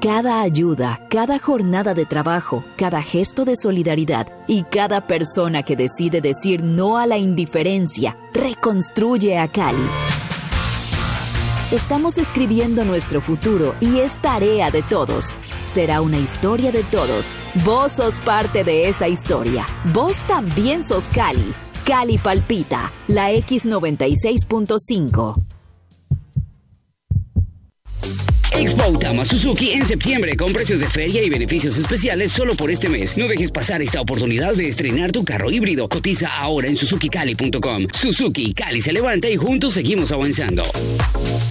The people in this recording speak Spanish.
Cada ayuda, cada jornada de trabajo, cada gesto de solidaridad y cada persona que decide decir no a la indiferencia reconstruye a Cali. Estamos escribiendo nuestro futuro y es tarea de todos. Será una historia de todos. Vos sos parte de esa historia. Vos también sos Cali. Cali palpita, la X96.5. Expo Autama Suzuki en septiembre con precios de feria y beneficios especiales solo por este mes. No dejes pasar esta oportunidad de estrenar tu carro híbrido. Cotiza ahora en SuzukiCali.com. Suzuki, Cali se levanta y juntos seguimos avanzando.